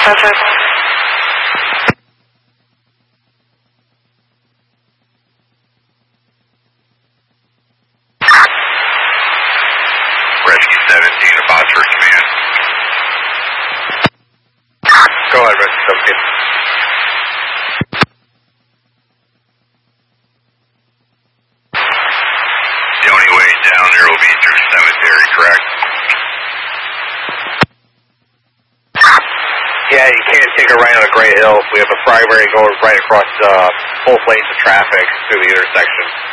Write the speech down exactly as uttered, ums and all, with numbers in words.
Perfect. Rescue seventeen to Phosphorus Command. Go ahead, Rescue seventeen. The only way down there will be through cemetery, correct? Yeah, you can't take a right on a Gray Hill. We have a primary going right across uh, both lanes of traffic through the intersection.